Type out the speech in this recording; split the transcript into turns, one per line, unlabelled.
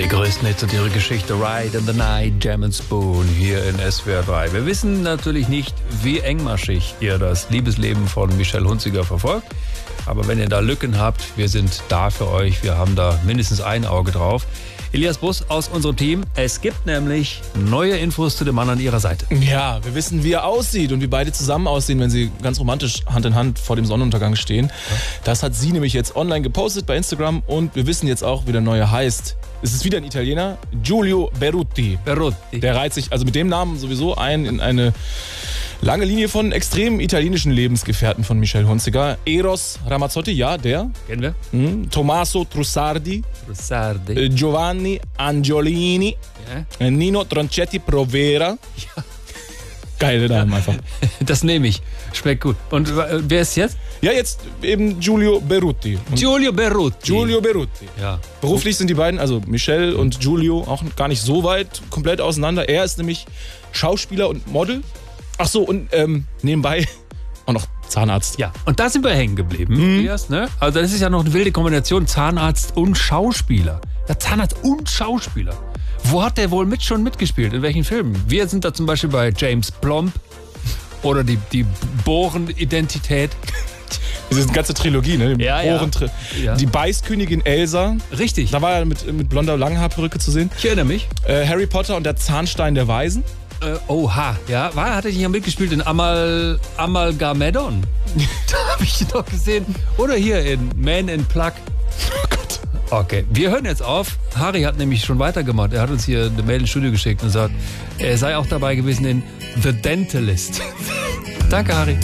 Die größten Hits und ihre Geschichte Ride in the Night, Jam and Spoon hier in SWR 3. Wir wissen natürlich nicht, wie engmaschig ihr das Liebesleben von Michelle Hunziker verfolgt. Aber wenn ihr da Lücken habt, wir sind da für euch. Wir haben da mindestens ein Auge drauf. Elias Bus aus unserem Team. Es gibt nämlich neue Infos zu dem Mann an ihrer Seite.
Ja, wir wissen, wie er aussieht und wie beide zusammen aussehen, wenn sie ganz romantisch Hand in Hand vor dem Sonnenuntergang stehen. Das hat sie nämlich jetzt online gepostet bei Instagram und wir wissen jetzt auch, wie der neue heißt. Es ist wieder ein Italiener, Giulio Berruti. Der reiht sich also mit dem Namen sowieso ein in eine lange Linie von extrem italienischen Lebensgefährten von Michelle Hunziker. Eros Ramazzotti, ja, der.
Kennen wir?
Tommaso Trussardi. Giovanni Angiolini.
Ja.
Nino Tronchetti Provera.
Ja.
Geile Namen einfach.
Das nehme ich. Schmeckt gut. Und wer ist jetzt?
Ja, jetzt eben Giulio Berruti.
Giulio Berruti. Ja.
Beruflich sind die beiden, also Michelle und Giulio, auch gar nicht so weit komplett auseinander. Er ist nämlich Schauspieler und Model. Ach so, und nebenbei auch noch Zahnarzt.
Ja, und da sind wir hängen geblieben. Erst, ne? Also das ist ja noch eine wilde Kombination, Zahnarzt und Schauspieler. Ja, Zahnarzt und Schauspieler. Wo hat der wohl schon mitgespielt? In welchen Filmen? Wir sind da zum Beispiel bei James Plump oder die Bohren-Identität.
Das ist eine ganze Trilogie, ne? Die Beißkönigin Elsa.
Richtig.
Da war er mit blonder Langhaarperücke zu sehen.
Ich erinnere mich.
Harry Potter und der Zahnstein der Weisen.
Oha, ja. Hat er nicht mitgespielt in Amalgamedon? Da habe ich ihn doch gesehen. Oder hier in Man in Plug. Oh Gott. Okay, wir hören jetzt auf. Harry hat nämlich schon weitergemacht. Er hat uns hier eine Mail ins Studio geschickt und sagt, er sei auch dabei gewesen in The Dentalist. Danke, Harry.